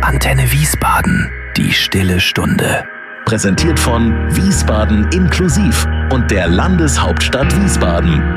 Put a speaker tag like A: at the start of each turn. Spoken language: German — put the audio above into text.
A: Antenne Wiesbaden. Die stille Stunde.
B: Präsentiert von Wiesbaden Inklusiv und der Landeshauptstadt Wiesbaden.